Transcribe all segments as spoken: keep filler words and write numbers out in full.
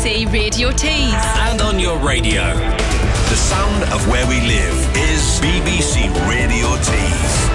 C Radio Tees. And on your radio. The sound of where we live is B B C Radio Tees.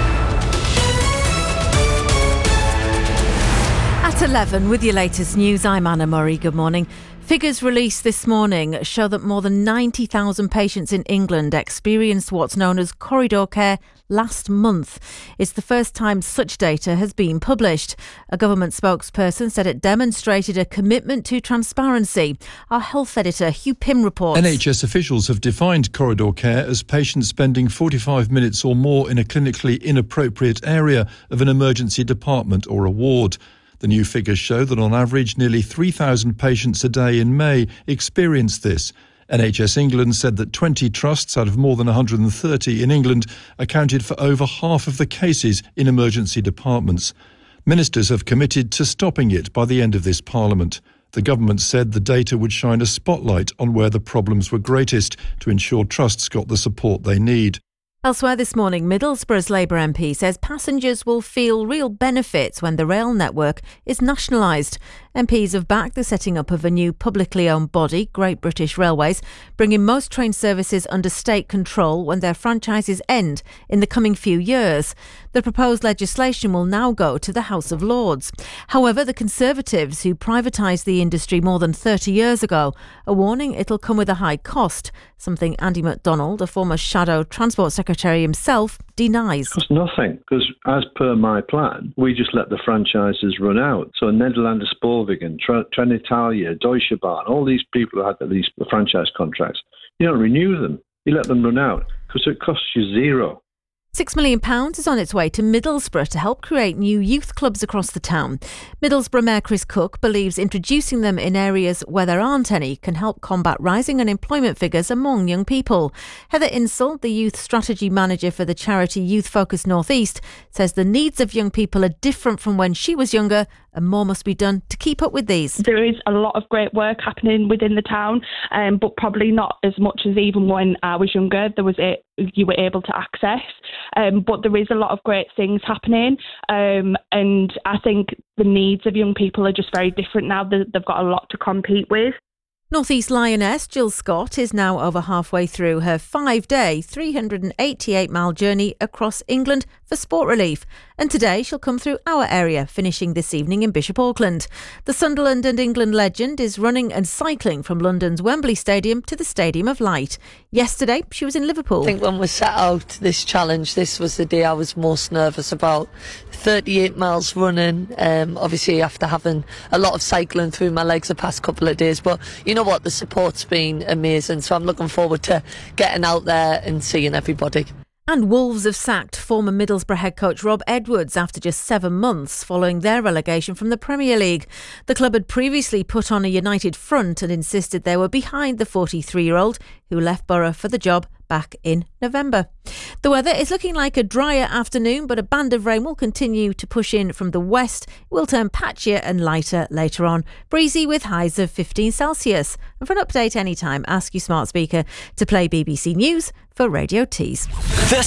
At eleven, with your latest news, I'm Anna Murray. Good morning. Figures released this morning show that more than ninety thousand patients in England experienced what's known as corridor care last month. It's the first time such data has been published. A government spokesperson said it demonstrated a commitment to transparency. Our health editor, Hugh Pym, reports. N H S officials have defined corridor care as patients spending forty-five minutes or more in a clinically inappropriate area of an emergency department or a ward. The new figures show that on average nearly three thousand patients a day in May experienced this. N H S England said that twenty trusts out of more than one hundred thirty in England accounted for over half of the cases in emergency departments. Ministers have committed to stopping it by the end of this Parliament. The government said the data would shine a spotlight on where the problems were greatest to ensure trusts got the support they need. Elsewhere this morning, Middlesbrough's Labour M P says passengers will feel real benefits when the rail network is nationalised. M Ps have backed the setting up of a new publicly owned body, Great British Railways, bringing most train services under state control when their franchises end in the coming few years. The proposed legislation will now go to the House of Lords. However, the Conservatives, who privatised the industry more than thirty years ago, are warning it'll come with a high cost, something Andy McDonald, a former Shadow Transport Secretary himself, denies. It costs nothing, because as per my plan, we just let the franchises run out. So Nederlander Spoorwegen, Tren- Trenitalia, Deutsche Bahn, all these people who had these franchise contracts, you don't renew them. You let them run out, because it costs you zero. Six million pounds is on its way to Middlesbrough to help create new youth clubs across the town. Middlesbrough Mayor Chris Cook believes introducing them in areas where there aren't any can help combat rising unemployment figures among young people. Heather Insel, the youth strategy manager for the charity Youth Focus North East, says the needs of young people are different from when she was younger and more must be done to keep up with these. There is a lot of great work happening within the town, um, but probably not as much as even when I was younger there was a, you were able to access. Um, but there is a lot of great things happening, um, and I think the needs of young people are just very different now. They've got a lot to compete with. North East Lioness Jill Scott is now over halfway through her five-day, three hundred eighty-eight mile journey across England for sport relief. And today she'll come through our area, finishing this evening in Bishop Auckland. The Sunderland and England legend is running and cycling from London's Wembley Stadium to the Stadium of Light. Yesterday, she was in Liverpool. I think when we set out this challenge, this was the day I was most nervous about. thirty-eight miles running, um, obviously after having a lot of cycling through my legs the past couple of days. But you know what, the support's been amazing, so I'm looking forward to getting out there and seeing everybody. And Wolves have sacked former Middlesbrough head coach Rob Edwards after just seven months following their relegation from the Premier League. The club had previously put on a united front and insisted they were behind the forty-three-year-old who left Borough for the job back in November. The weather is looking like a drier afternoon, but a band of rain will continue to push in from the west. It will turn patchier and lighter later on. Breezy with highs of fifteen Celsius. And for an update anytime, ask your smart speaker to play B B C News for Radio Tees.